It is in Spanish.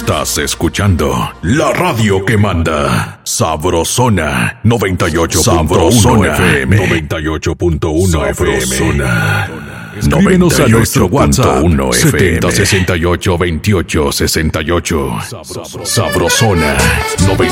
Estás escuchando la radio que manda. Sabrosona 98.1 FM. 98.1 FM. Escríbenos a nuestro WhatsApp 70 68 28 68. Sabrosona 98.1